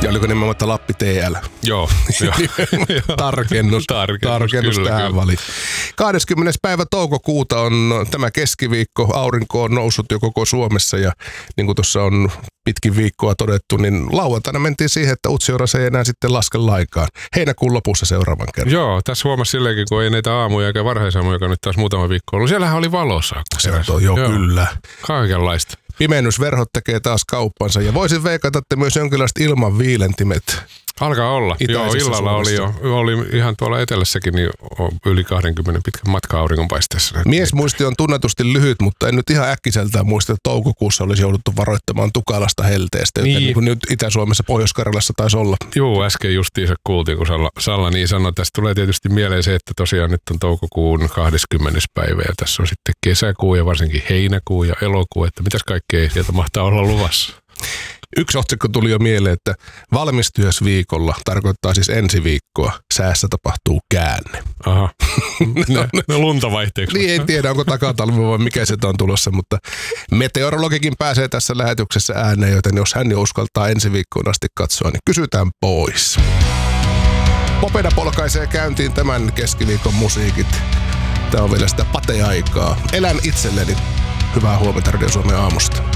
Ja oliko nimenomaan Lappi TL? Joo. Tarkennus tähän väliin. 20. päivä toukokuuta on tämä keskiviikko. Aurinko on noussut jo koko Suomessa ja niin kuin tuossa on pitkin viikkoa todettu, niin lauantaina mentiin siihen, että Utsjoella ei enää sitten laske laikaan. Heinäkuun lopussa seuraavan kerran. Joo, tässä huomasi silleenkin, kun ei näitä aamuja eikä varhaisaamuja, joka nyt taas muutama viikko ollut. Siellähän oli valossa. Joo, kyllä. Kaikenlaista. Pimennysverhot tekee taas kauppansa ja voisin veikata, että myös jonkinlaiset ilmanviilentimet. Alkaa olla. Joo, illalla oli ihan tuolla etelässäkin niin yli 20 pitkän matka auringonpaisteessa. Miesmuisti on tunnetusti lyhyt, mutta en nyt ihan äkkiseltään muista, että toukokuussa olisi jouduttu varoittamaan tukalasta helteestä, joten niin kuin nyt Itä-Suomessa, Pohjois-Karjalassa taisi olla. Joo, äsken justiinsa kuultiin, kun Salla niin sanoi. Tästä tulee tietysti mieleen se, että tosiaan nyt on toukokuun 20. päivä ja tässä on sitten kesäkuu ja varsinkin heinäkuu ja elokuu, että mitäs kaikkea sieltä mahtaa olla luvassa. Yksi otsikko tuli jo mieleen, että valmistyösviikolla tarkoittaa siis ensi viikkoa. Säässä tapahtuu käänne. Aha. No lunta vaihteeksi. Niin ei tiedä, onko takatalvi vai mikä se on tulossa, mutta meteorologikin pääsee tässä lähetyksessä ääneen, joten jos hän jo uskaltaa ensi viikkoon asti katsoa, niin kysytään pois. Popeda polkaisee käyntiin tämän keskiviikon musiikit. Tämä on vielä sitä pate-aikaa. Elän itselleni. Hyvää huomenta Radio Suomen aamusta.